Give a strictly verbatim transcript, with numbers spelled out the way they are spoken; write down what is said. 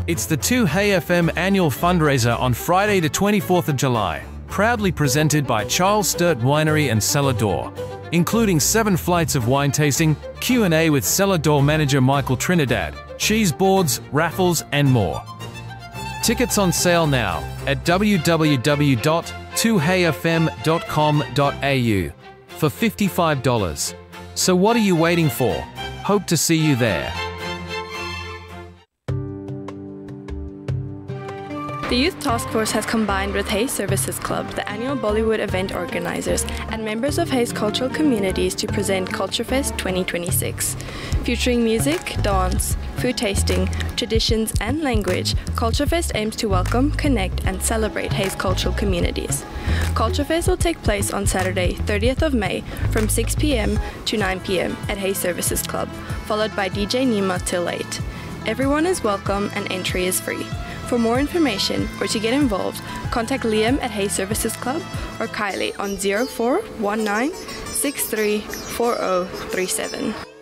It's the two Hey F M annual fundraiser on Friday the twenty-fourth of July, proudly presented by Charles Sturt Winery and Cellar Door, including seven flights of wine tasting, Q and A with Cellar Door manager Michael Trinidad, cheese boards, raffles and more. Tickets on sale now at w w w dot two hey f m dot com dot a u for fifty-five dollars. So what are you waiting for? Hope to see you there. The Youth Task Force has combined with Hayes Services Club, the annual Bollywood event organisers, and members of Hayes cultural communities to present Culturefest twenty twenty-six. Featuring music, dance, food tasting, traditions and language, Culturefest aims to welcome, connect and celebrate Hayes cultural communities. Culturefest will take place on Saturday, thirtieth of May from six p m to nine p m at Hayes Services Club, followed by D J Nima till eight. Everyone is welcome and entry is free. For more information or to get involved, contact Liam at Hayes Services Club or Kylie on zero four one nine six three four zero three seven.